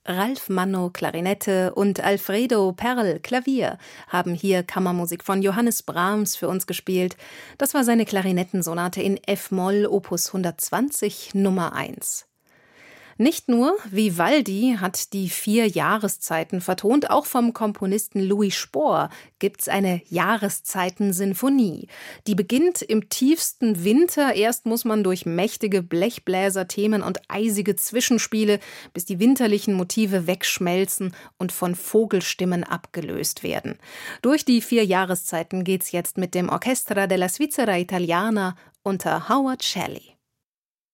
Ralf Manno Klarinette und Alfredo Perl Klavier haben hier Kammermusik von Johannes Brahms für uns gespielt. Das war seine Klarinettensonate in F-Moll Opus 120 Nummer 1. Nicht nur Vivaldi hat die 4 Jahreszeiten vertont, auch vom Komponisten Louis Spohr gibt's eine Jahreszeiten-Sinfonie. Die beginnt im tiefsten Winter. Erst muss man durch mächtige Blechbläserthemen und eisige Zwischenspiele, bis die winterlichen Motive wegschmelzen und von Vogelstimmen abgelöst werden. Durch die 4 Jahreszeiten geht's jetzt mit dem Orchestra della Svizzera Italiana unter Howard Shelley.